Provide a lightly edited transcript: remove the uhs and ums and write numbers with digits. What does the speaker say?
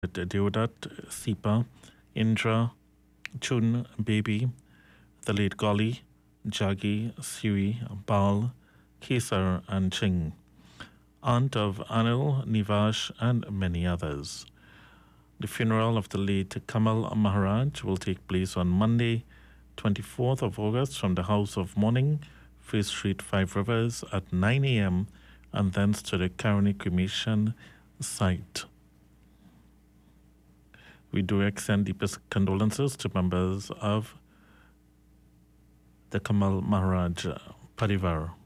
Deodat, Sipa, Indra, Chun, Baby, the late Golly, Jagi, Sui, Bal, Kesar, and Ching, aunt of Anil, Nivash, and many others. The funeral of the late Kamal Maharaj will take place on Monday, 24th of August, from the House of Mourning, First Street, Five Rivers, at 9 a.m., and thence to the Karani cremation site. We do extend deepest condolences to members of the Kamal Maharaj Parivar.